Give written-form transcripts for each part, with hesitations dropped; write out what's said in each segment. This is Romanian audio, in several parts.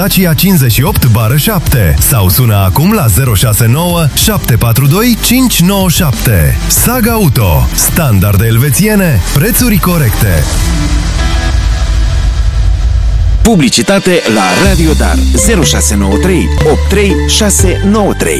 Dacia 58/7 sau sună acum la 069 742 597. Saga Auto. Standarde elvețiene, prețuri corecte. Publicitate la Radio Dar 0693 83693.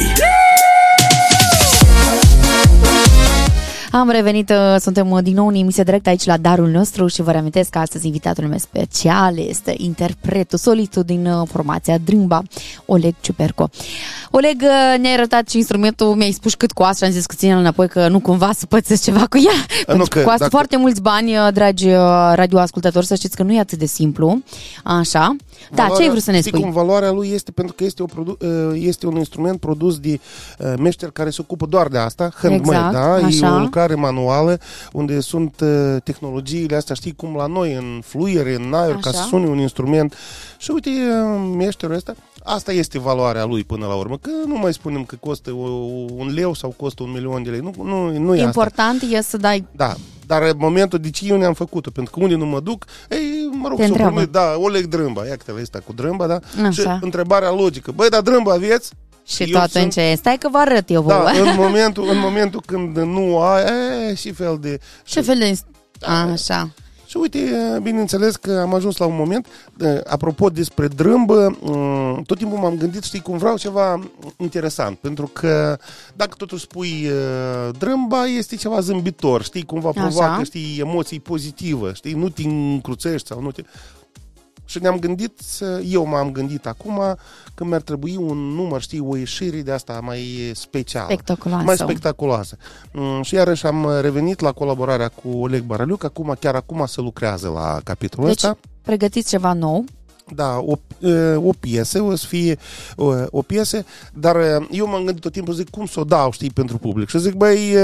Am revenit, suntem din nou în emisie direct aici la Darul nostru și vă reamintesc că astăzi invitatul meu special este interpretul solitul din formația Drâmba, Oleg Ciuperco. Oleg, ne-ai arătat și instrumentul, mi-ai spus cât coastă și am zis că ține-l înapoi, că nu cumva să pățesc ceva cu ea. Coastă foarte mulți bani, dragi radioascultători, să știți că nu e atât de simplu. Așa. Da, ce ai vrut să ne spui? Cum valoarea lui este pentru că este un instrument produs de meșteri care se ocupă doar de asta, handmade, exact, da? Așa. E o lucrare manuală unde sunt tehnologiile astea, știi, cum la noi, în fluiere, în aer, ca să sune un instrument. Și uite, meșterul ăsta, asta este valoarea lui până la urmă, că nu mai spunem că costă un leu sau costă 1.000.000 de lei. Nu e important asta. E să dai... Da. Dar în momentul de ce eu ne-am făcut-o, pentru că unde nu mă duc, mă rog, s-o primit, da, Oleg Drâmba, ia că ăsta cu Drâmba, da? Așa. Și întrebarea logică, băi, dar Drâmba aveți? Și tu atunci, stai că vă arăt eu vouă. Da, în momentul când nu ai, și fel de... Ce fel de... Așa. Și uite, bineînțeles că am ajuns la un moment, apropo despre Drâmbă, tot timpul m-am gândit, știi, cum vreau ceva interesant, pentru că dacă totuși spui Drâmba, este ceva zâmbitor, știi, cumva provoacă, știi, emoții pozitive, știi, nu te încruțești sau nu te... Și ne-am gândit, eu m-am gândit acum că mi-ar trebui un număr, știi, o ieșire de asta mai specială. Spectaculoasă. Mai spectaculoasă. Și iarăși am revenit la colaborarea cu Oleg Baraliuc, chiar acum se lucrează la capitolul ăsta. Deci, pregătiți ceva nou? Da, o piesă, o să fie o piesă, dar eu m-am gândit tot timpul, zic, cum să o dau, știi, pentru public. Și zic, băi,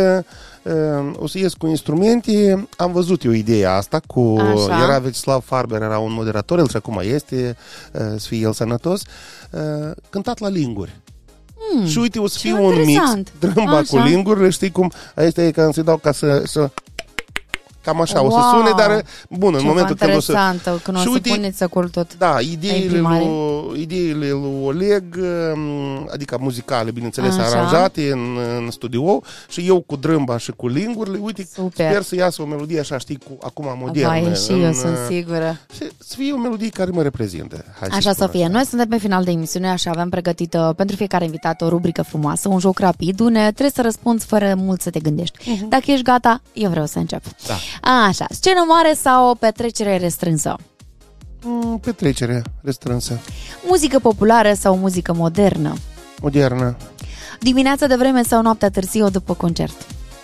o să ies cu instrumente, am văzut eu ideea asta, era Vecislav Farber, era un moderator, el și acum este, să fie el sănătos, cântat la linguri. Și uite, o să fie un mix, Drâmba cu lingurile, știi cum, asta e ca să-i dau ca să... Cam așa, o să sune, dar bun, în momentul când o să... când o să puneți acolo tot. Da, ideile lui Oleg, adică muzicale, bineînțeles, aranjate în studio și eu cu Drâmba și cu lingurile, uite, sper să iasă o melodie așa, știi, acum modernă. Vai, și eu sunt sigură. Să fie o melodie care mă reprezintă. Așa să fie. Noi suntem pe final de emisiune, așa avem pregătită pentru fiecare invitat o rubrică frumoasă, un joc rapid, trebuie să răspunzi fără mult să te gândești. Dacă ești gata, eu vreau să încep. Da. Așa, scenă mare sau o petrecere restrânsă? Petrecere restrânsă. Muzică populară sau muzică modernă? Modernă. Dimineața de vreme sau noaptea târziu după concert?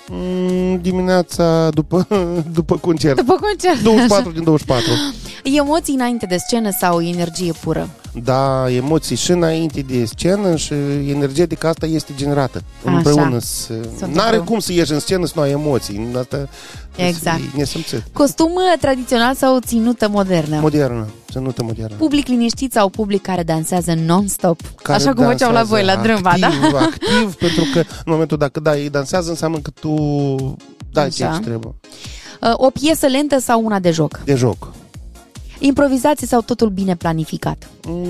Dimineața după concert. După concert. 24 din 24. Emoții înainte de scenă sau energie pură? Da, emoții și înainte de scenă și energetica asta este generată împreună. N-are cum să ieși în scenă să nu ai emoții. Asta exact. Nesimțit. Costum tradițional sau ținută modernă? Modernă, ținută modernă. Public liniștit sau public care dansează non-stop? Așa cum făceau la voi la Drâmba, da? Activ, pentru că în momentul dacă ei dansează înseamnă că tu dai ce trebuie. O piesă lentă sau una de joc? De joc. Improvizație sau totul bine planificat?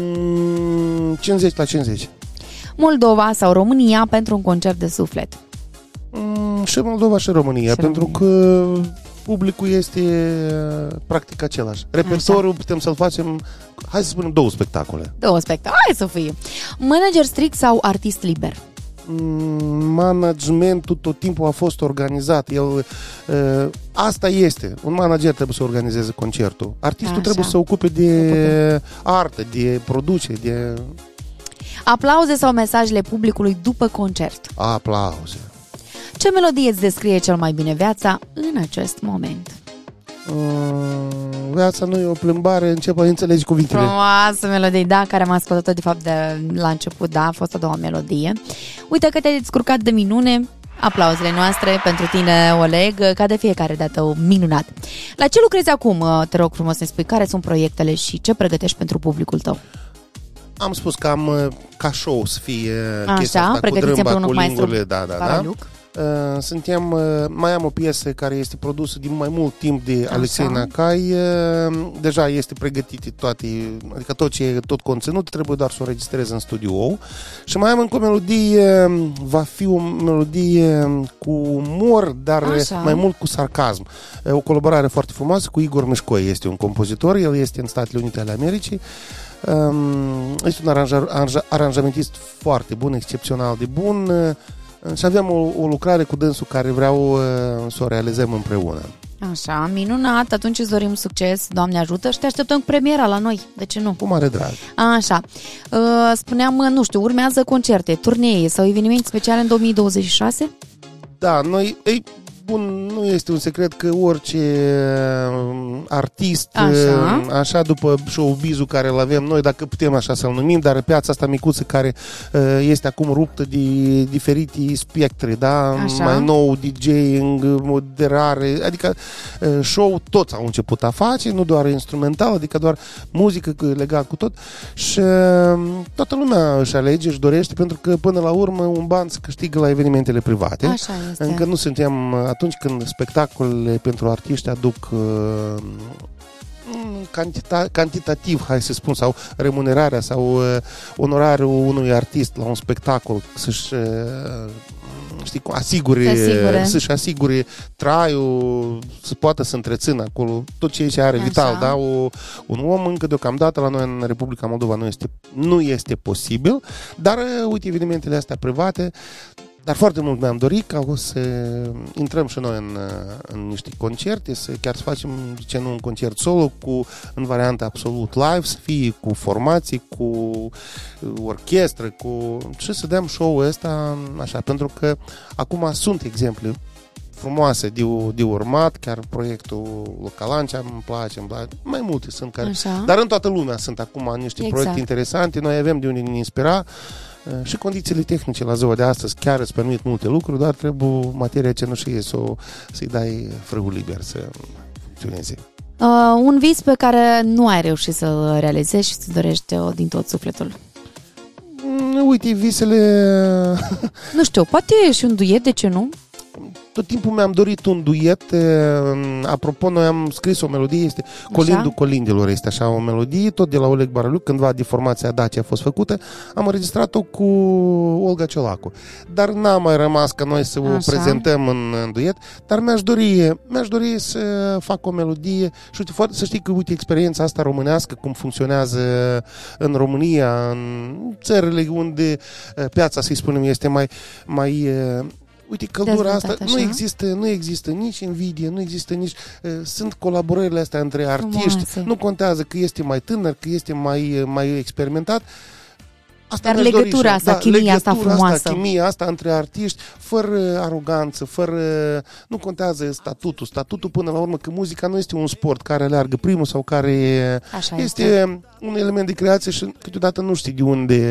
50/50. Moldova sau România pentru un concert de suflet? Și Moldova și România, pentru că publicul este practic același. Repertoriul putem să-l facem, hai să spunem, 2 spectacole. 2 spectacole, hai să fie. Manager strict sau artist liber? Managementul tot timpul a fost organizat. Asta este. Un manager trebuie să organizeze concertul. Artistul trebuie să se ocupe de artă, de producție, de... Aplauze sau mesajele publicului după concert? Aplauze. Ce melodie îți descrie cel mai bine viața în acest moment? Viața nu e o plimbare, încep a înțelegi cuvintele. Frumoasă melodie, da, care am ascultat-o de fapt la început, da, a fost a doua melodie. Uite că te-ai descurcat de minune. Aplauzele noastre pentru tine, Oleg, ca de fiecare dată minunat. La ce lucrezi acum, te rog frumos să-mi spui, care sunt proiectele și ce pregătești pentru publicul tău? Am spus că am ca show să fie chestia asta cu Drâmba, cu lingurile, da. Mai am o piesă care este produsă din mai mult timp de Alexei Nacai. Deja este pregătit adică tot conținut, trebuie doar să o registrez în studio. Și mai am încă o melodie, va fi o melodie cu umor, dar mai mult cu sarcasm. O colaborare foarte frumoasă cu Igor Mișcoi, este un compozitor, el este în Statele Unite ale Americii. Este un aranjamentist foarte bun, excepțional de bun. Și avem o lucrare cu dânsul care vreau să o realizăm împreună. Așa, minunat, atunci îți dorim succes, Doamne ajută, și te așteptăm premiera la noi, de ce nu? Cu mare drag. Așa, spuneam, nu știu, urmează concerte, turnee sau evenimente speciale în 2026? Da, bun, nu este un secret că orice artist, așa după showbiz-ul care îl avem noi, dacă putem așa să-l numim, dar piața asta micuță care este acum ruptă de diferite spectre, da? Așa. Mai nou DJing, moderare, adică show toți au început a face, nu doar instrumental, adică doar muzică legat cu tot, și toată lumea își alege, își dorește, pentru că până la urmă un ban se câștigă la evenimentele private. Așa este. Încă nu suntem atunci când spectacolele pentru artiști aduc cantitativ, hai să spun, sau remunerarea sau onorariul unui artist la un spectacol să-și să-și asigure traiul, să poată să întrețină acolo tot ceea ce are vital, da? Un om încă deocamdată la noi în Republica Moldova nu este posibil, dar uite, evenimentele astea private. Dar foarte mult mi-am dorit ca o să intrăm și noi în niște concerte, chiar să facem, de ce nu, un concert solo în variantă absolut live, să fie cu formații, cu orchestră, și să dăm show-ul ăsta așa, pentru că acum sunt exemple frumoase de urmat, chiar proiectul Localancea îmi place, mai multe sunt care, dar în toată lumea sunt acum niște proiecte interesante, noi avem de unde ne inspira. Și condițiile tehnice la ziua de astăzi chiar îți permit multe lucruri, dar trebuie materia cenușie să-i dai frâul liber să funcționeze. Un vis pe care nu ai reușit să-l realizezi și să-ți dorești din tot sufletul? Uite, visele... Nu știu, poate și un duet, de ce nu? Tot timpul mi-am dorit un duet. Apropo, noi am scris o melodie, este Colindul Colindilor, este așa o melodie, tot de la Oleg Baraliuc, cândva de formația Dacia a fost făcută. Am înregistrat-o cu Olga Ciolacu. Dar n-a mai rămas ca noi să o prezentăm în duet, dar mi-aș dori să fac o melodie și să știi că, uite, experiența asta românească, cum funcționează în România, în țările unde piața, să-i spunem, este mai uite, căldura asta nu există nici invidie, nu există nici... sunt colaborările astea între artiști. Nu contează că este mai tânăr, că este mai experimentat. Asta dar legătura asta, chimia asta frumoasă. Chimia asta între artiști, fără aroganță, nu contează statutul. Statutul, până la urmă, că muzica nu este un sport care aleargă primul sau care este un element de creație și câteodată nu știi de unde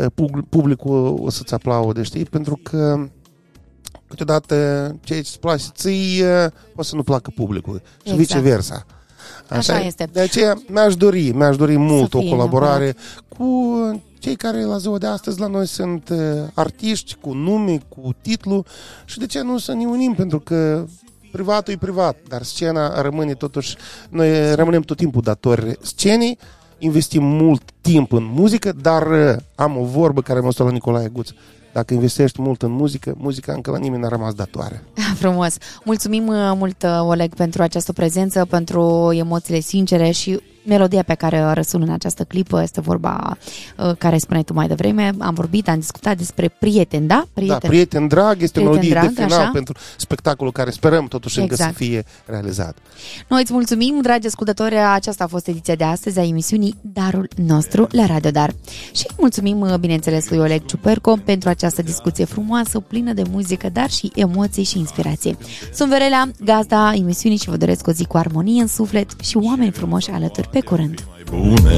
publicul o să-ți aplaude, știi? Pentru că câteodată ceea ce îți place ție o să nu placă publicului și viceversa. Așa este. De aceea mi-aș dori mult o colaborare cu cei care la ziua de astăzi la noi sunt artiști cu nume, cu titlu, și de ce nu să ne unim, pentru că privatul e privat, dar scena rămâne totuși, noi rămânem tot timpul datori scenei, investim mult timp în muzică, dar am o vorbă care mi-a spus la Nicolae Guț: dacă investești mult în muzica încă la nimeni n-a rămas datoare. Frumos! Mulțumim mult, Oleg, pentru această prezență, pentru emoțiile sincere și melodia pe care o răsun în această clipă. Este vorba care spuneai tu mai devreme. Am discutat despre prieten, da? Prieten drag este o melodie de final pentru spectacolul care sperăm totuși încă să fie realizat. Noi îți mulțumim, dragi ascultători, aceasta a fost ediția de astăzi a emisiunii Darul nostru la Radio Dar. Și mulțumim, bineînțeles, lui Oleg Ciuperco pentru această discuție frumoasă, plină de muzică, dar și emoții și inspirație. Sunt Verelea, gazda emisiunii, și vă doresc o zi cu armonie în suflet și oameni frumoși alături. Pe curând!